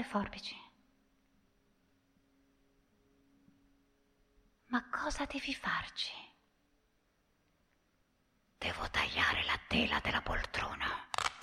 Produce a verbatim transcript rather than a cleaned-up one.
le forbici. Ma cosa devi farci? Devo tagliare la tela della poltrona.